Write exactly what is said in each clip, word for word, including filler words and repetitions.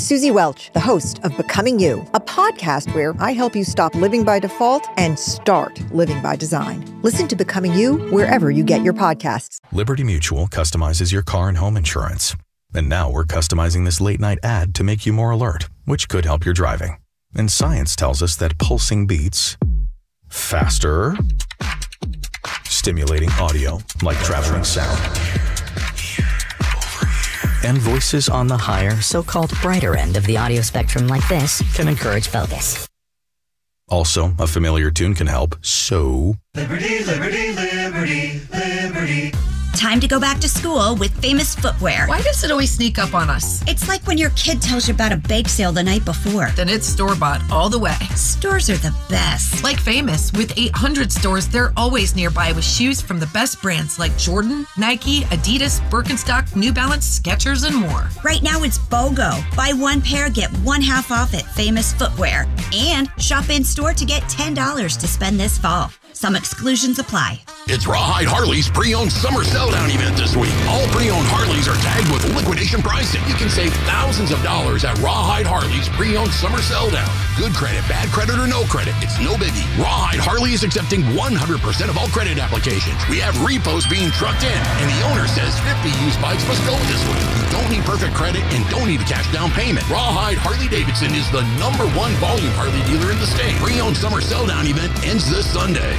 Susie Welch, the host of Becoming You, a podcast where I help you stop living by default and start living by design. Listen to Becoming You wherever you get your podcasts. Liberty Mutual customizes your car and home insurance. And now we're customizing this late-night ad to make you more alert, which could help your driving. And science tells us that pulsing beats faster, stimulating audio like traveling sound, and voices on the higher, so-called brighter end of the audio spectrum like this can encourage focus. Also, a familiar tune can help, so... Liberty, liberty, liberty, liberty. Time to go back to school with Famous Footwear. Why does it always sneak up on us? It's like when your kid tells you about a bake sale the night before. Then it's store-bought all the way. Stores are the best. Like Famous, with eight hundred stores, they're always nearby with shoes from the best brands like Jordan, Nike, Adidas, Birkenstock, New Balance, Skechers, and more. Right now it's BOGO. Buy one pair, get one half off at Famous Footwear. And shop in-store to get ten dollars to spend this fall. Some exclusions apply. It's Rawhide Harley's pre-owned summer sell-down event this week. All pre-owned Harleys are tagged with liquidation pricing. You can save thousands of dollars at Rawhide Harley's pre-owned summer sell-down. Good credit, bad credit, or no credit, it's no biggie. Rawhide Harley is accepting one hundred percent of all credit applications. We have repos being trucked in, and the owner says fifty used bikes must go this week. You don't need perfect credit and don't need a cash down payment. Rawhide Harley-Davidson is the number one volume Harley dealer in the state. Pre-owned summer sell-down event ends this Sunday.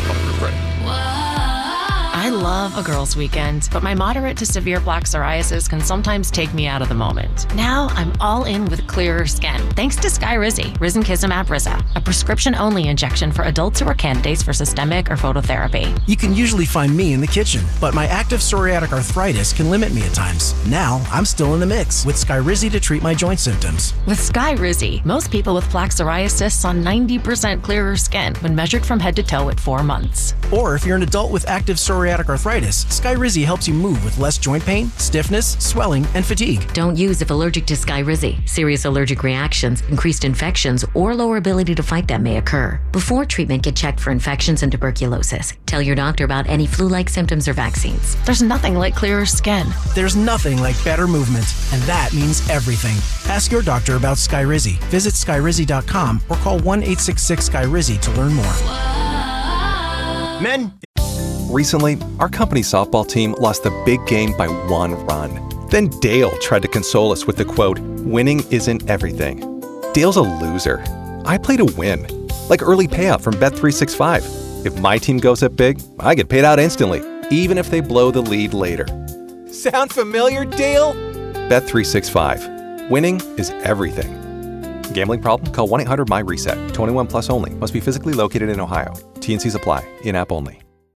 I love a girls' weekend, but my moderate to severe plaque psoriasis can sometimes take me out of the moment. Now I'm all in with clearer skin, thanks to Skyrizi, risankizumab Riza, a prescription-only injection for adults who are candidates for systemic or phototherapy. You can usually find me in the kitchen, but my active psoriatic arthritis can limit me at times. Now I'm still in the mix with Skyrizi to treat my joint symptoms. With Skyrizi, most people with plaque psoriasis saw ninety percent clearer skin when measured from head to toe at four months. Or if you're an adult with active psoriatic arthritis, Skyrizi helps you move with less joint pain, stiffness, swelling, and fatigue. Don't use if allergic to Skyrizi. Serious allergic reactions, increased infections, or lower ability to fight them may occur. Before treatment, get checked for infections and tuberculosis. Tell your doctor about any flu-like symptoms or vaccines. There's nothing like clearer skin. There's nothing like better movement, and that means everything. Ask your doctor about Skyrizi. Visit Skyrizi dot com or call one eight six six Skyrizi to learn more. Men. Recently, our company softball team lost the big game by one run. Then Dale tried to console us with the quote, "Winning isn't everything." Dale's a loser. I play to win. Like early payout from Bet three sixty-five. If my team goes up big, I get paid out instantly, even if they blow the lead later. Sound familiar, Dale? Bet three sixty-five. Winning is everything. Gambling problem? Call one eight hundred M Y RESET. twenty-one plus only. Must be physically located in Ohio. T and Cs apply. In-app only.